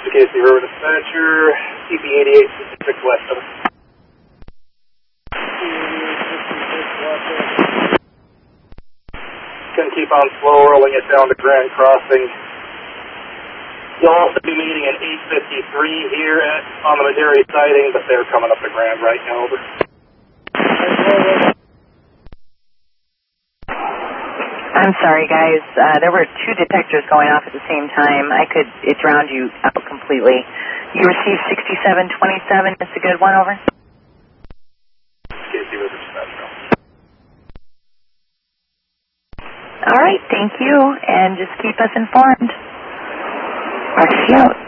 Casey River Dispatcher, CP8866 Weston. Can keep on slow rolling it down to Grand Crossing. You'll also be meeting at 853 here on the Maderi sighting, but they're coming up to Grand right now. Over. I'm sorry, guys. There were two detectors going off at the same time. It drowned you out completely. You received 6727. It's a good one, over. Casey River Dispatcher. All right, thank you, and just keep us informed. RC out.